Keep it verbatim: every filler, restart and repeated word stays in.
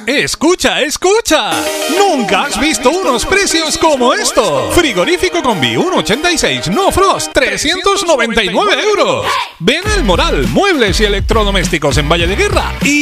Escucha, escucha. Nunca has visto unos precios como estos. Frigorífico Combi uno ochenta y seis No Frost, trescientos noventa y nueve euros. Ven al Moral, muebles y electrodomésticos en Valle de Guerra y